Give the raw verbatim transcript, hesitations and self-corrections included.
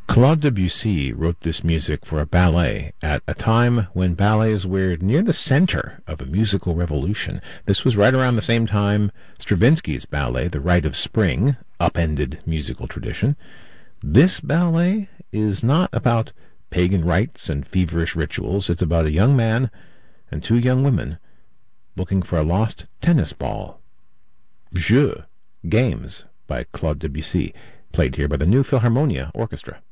Claude Debussy wrote this music for a ballet at a time when ballets were near the center of a musical revolution. This was right around the same time Stravinsky's ballet, The Rite of Spring, upended musical tradition. This ballet is not about pagan rites and feverish rituals. It's about a young man and two young women looking for a lost tennis ball. Jeux, Games, by Claude Debussy, played here by the New Philharmonia Orchestra.